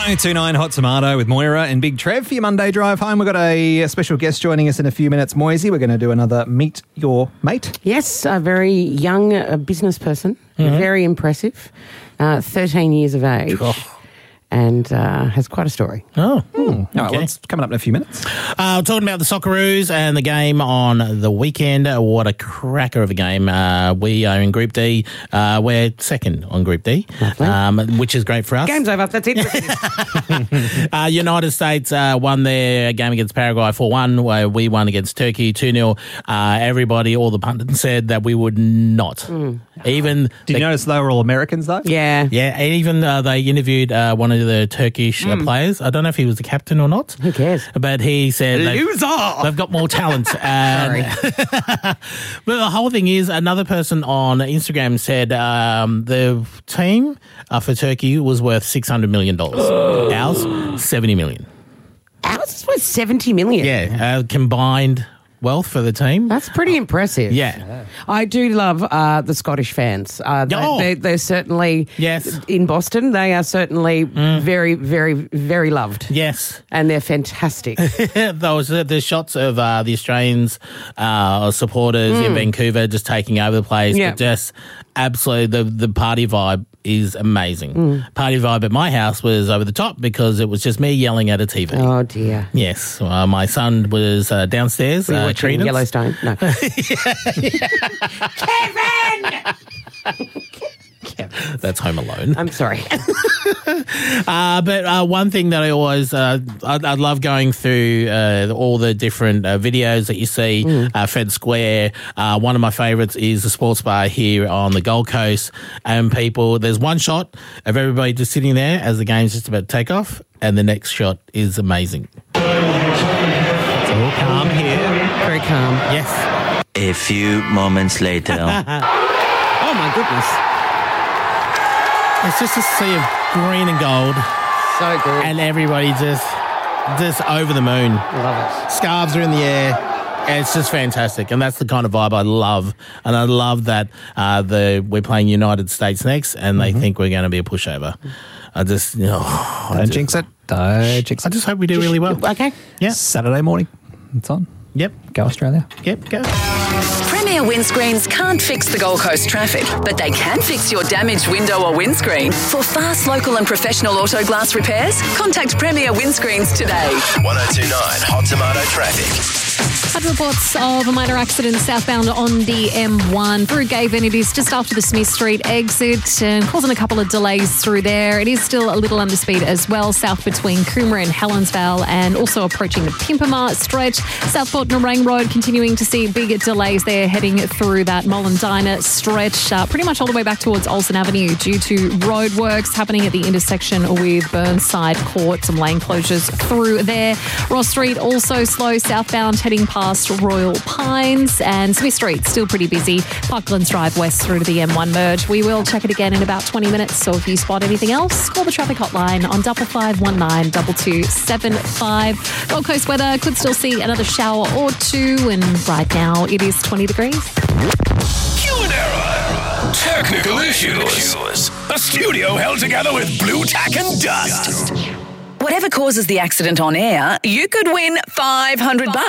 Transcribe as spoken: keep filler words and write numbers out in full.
oh two nine Hot Tomato with Moira and Big Trev for your Monday drive home. We've got a special guest joining us in a few minutes. Moisey, we're going to do another Meet Your Mate. Yes, a very young uh, business person, mm-hmm. very impressive, uh, thirteen years of age. Oh. And uh, has quite a story. Oh. Mm. All right, well, it's coming up in a few minutes. Uh, talking about the Socceroos and the game on the weekend. What a cracker of a game. Uh, we are in Group D. Uh, we're second on Group D, um, which is great for us. Game's over. That's it. uh, United States uh, won their game against Paraguay four one, where we won against Turkey two nil. Uh, everybody, all the pundits said that we would not. Mm. Even Did the, you notice they were all Americans, though? Yeah. Yeah, even uh, they interviewed uh, one of the Turkish mm. uh, players. I don't know if he was the captain or not. Who cares? But he said Loser! They've, they've got more talent. And Sorry. But the whole thing is, another person on Instagram said um, the team uh, for Turkey was worth six hundred million dollars. Ours, seventy million dollars. Ours is worth seventy million dollars. Yeah, uh, combined wealth for the team. That's pretty impressive. Yeah. I do love uh, the Scottish fans. Uh, they, Oh. they, they're certainly, Yes. in Boston, they are certainly Mm. very, very, very loved. Yes. And they're fantastic. Those uh, the shots of uh, the Australians uh, supporters mm. in Vancouver just taking over the place. Yeah. But just absolutely, the, the party vibe is amazing. Mm. Party vibe at my house was over the top because it was just me yelling at a T V. Oh, dear. Yes. Uh, my son was uh, downstairs. Were you uh, watching treating us. Yellowstone? No. Kevin! That's Home Alone. I'm sorry. uh, but uh, one thing that I always, uh, I, I love going through uh, all the different uh, videos that you see, mm. uh, Fed Square. Uh, one of my favourites is the sports bar here on the Gold Coast. And people, there's one shot of everybody just sitting there as the game's just about to take off, and the next shot is amazing. It's all calm here. Very calm. Yes. A few moments later. Oh, my goodness. It's just a sea of green and gold. So good. And everybody just just over the moon. Love it. Scarves are in the air. It's just fantastic. And that's the kind of vibe I love. And I love that uh, the we're playing United States next and they mm-hmm. think we're going to be a pushover. I just, you know. Don't I just, jinx it. Don't jinx it. I just hope we do really well. Okay. Yeah. Saturday morning. It's on. Yep. Go Australia. Yep, go. Premier Windscreens can't fix the Gold Coast traffic, but they can fix your damaged window or windscreen. For fast, local and professional auto glass repairs, contact Premier Windscreens today. one oh two nine Hot Tomato Traffic. Had reports of a minor accident southbound on the M one through Gavin. It is just after the Smith Street exit and causing a couple of delays through there. It is still a little under speed as well, south between Coomera and Helensvale and also approaching the Pimpama stretch. Southport Nerang Road continuing to see big delays there heading through that Mollendina stretch, uh, pretty much all the way back towards Olsen Avenue due to roadworks happening at the intersection with Burnside Court. Some lane closures through there. Ross Street also slow southbound heading past Royal Pines, and Smith Street still pretty busy. Parklands Drive west through to the M one merge. We will check it again in about twenty minutes, so if you spot anything else, call the traffic hotline on double five one nine double two seven five. Gold Coast weather could still see another shower or two, and right now it is twenty degrees. Human error. Technical issues. A studio held together with blue tack and dust. Whatever causes the accident on air, you could win five hundred bucks.